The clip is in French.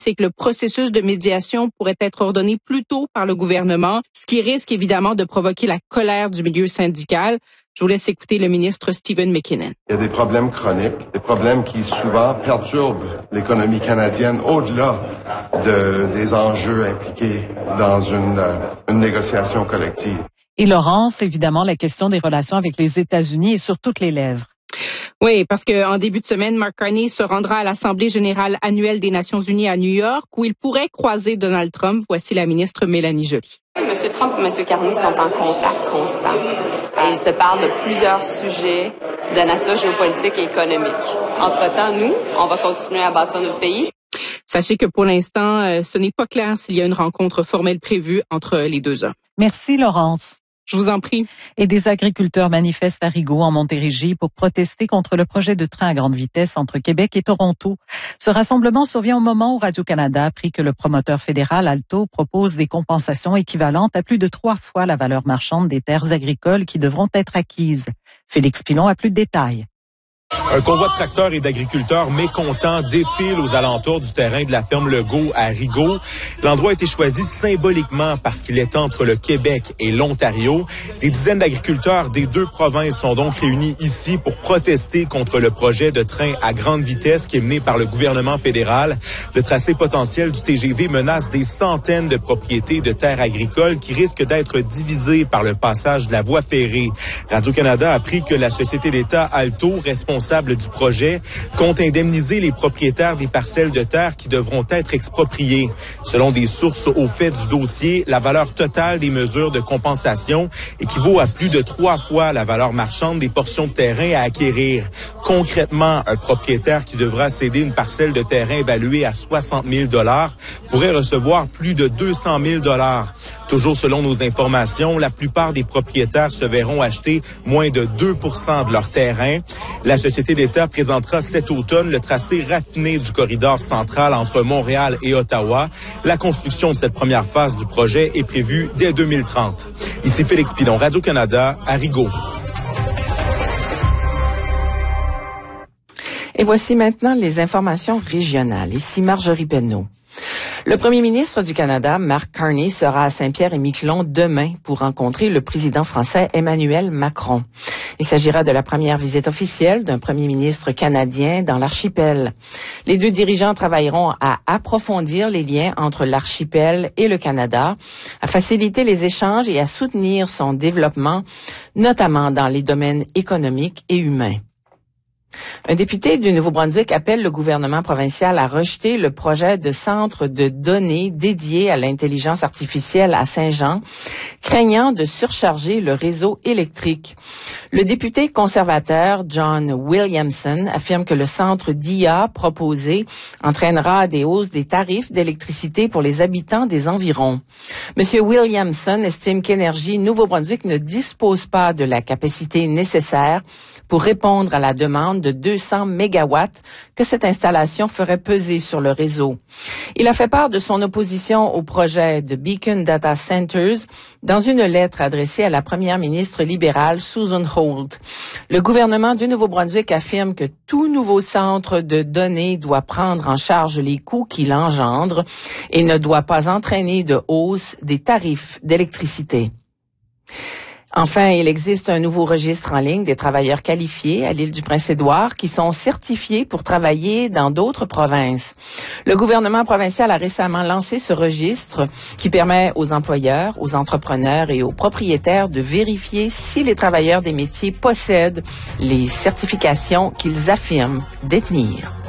c'est que le processus de médiation pourrait être ordonné plus tôt par le gouvernement, ce qui risque évidemment de provoquer la colère du milieu syndical. Je vous laisse écouter le ministre Stephen McKinnon. Il y a des problèmes chroniques, des problèmes qui souvent perturbent l'économie canadienne au-delà des enjeux impliqués dans une négociation collective. Et Laurence, évidemment, la question des relations avec les États-Unis est sur toutes les lèvres. Oui, parce qu'en début de semaine, Mark Carney se rendra à l'Assemblée générale annuelle des Nations unies à New York, où il pourrait croiser Donald Trump. Voici la ministre Mélanie Joly. M. Trump et M. Carney sont en contact constant. Et ils se parlent de plusieurs sujets de nature géopolitique et économique. Entre-temps, nous, on va continuer à bâtir notre pays. Sachez que pour l'instant, ce n'est pas clair s'il y a une rencontre formelle prévue entre les deux hommes. Merci, Laurence. Je vous en prie. Et des agriculteurs manifestent à Rigaud, en Montérégie, pour protester contre le projet de train à grande vitesse entre Québec et Toronto. Ce rassemblement survient au moment où Radio-Canada a appris que le promoteur fédéral Alto propose des compensations équivalentes à plus de 3 fois la valeur marchande des terres agricoles qui devront être acquises. Félix Pilon a plus de détails. Un convoi de tracteurs et d'agriculteurs mécontents défile aux alentours du terrain de la ferme Legault à Rigaud. L'endroit a été choisi symboliquement parce qu'il est entre le Québec et l'Ontario. Des dizaines d'agriculteurs des 2 provinces sont donc réunis ici pour protester contre le projet de train à grande vitesse qui est mené par le gouvernement fédéral. Le tracé potentiel du TGV menace des centaines de propriétés de terres agricoles qui risquent d'être divisées par le passage de la voie ferrée. Radio-Canada a appris que la société d'État Alto, responsable du projet, compte indemniser les propriétaires des parcelles de terre qui devront être expropriées. Selon des sources au fait du dossier, la valeur totale des mesures de compensation équivaut à plus de 3 fois la valeur marchande des portions de terrain à acquérir. Concrètement, un propriétaire qui devra céder une parcelle de terrain évaluée à 60 000 $ pourrait recevoir plus de 200 000 $. Toujours selon nos informations, la plupart des propriétaires se verront acheter moins de 2 % de leur terrain. La société d'État présentera cet automne le tracé raffiné du corridor central entre Montréal et Ottawa. La construction de cette première phase du projet est prévue dès 2030. Ici Félix Pilon, Radio-Canada, à Rigaud. Et voici maintenant les informations régionales. Ici Marjorie Penneau. Le premier ministre du Canada, Mark Carney, sera à Saint-Pierre-et-Miquelon demain pour rencontrer le président français Emmanuel Macron. Il s'agira de la première visite officielle d'un premier ministre canadien dans l'archipel. Les 2 dirigeants travailleront à approfondir les liens entre l'archipel et le Canada, à faciliter les échanges et à soutenir son développement, notamment dans les domaines économiques et humains. Un député du Nouveau-Brunswick appelle le gouvernement provincial à rejeter le projet de centre de données dédié à l'intelligence artificielle à Saint-Jean, craignant de surcharger le réseau électrique. Le député conservateur John Williamson affirme que le centre d'IA proposé entraînera des hausses des tarifs d'électricité pour les habitants des environs. Monsieur Williamson estime qu'Énergie Nouveau-Brunswick ne dispose pas de la capacité nécessaire pour répondre à la demande de 200 mégawatts que cette installation ferait peser sur le réseau. Il a fait part de son opposition au projet de Beacon Data Centers dans une lettre adressée à la première ministre libérale Susan Holt. Le gouvernement du Nouveau-Brunswick affirme que tout nouveau centre de données doit prendre en charge les coûts qu'il engendre et ne doit pas entraîner de hausse des tarifs d'électricité. Enfin, il existe un nouveau registre en ligne des travailleurs qualifiés à l'île du Prince-Édouard qui sont certifiés pour travailler dans d'autres provinces. Le gouvernement provincial a récemment lancé ce registre qui permet aux employeurs, aux entrepreneurs et aux propriétaires de vérifier si les travailleurs des métiers possèdent les certifications qu'ils affirment détenir.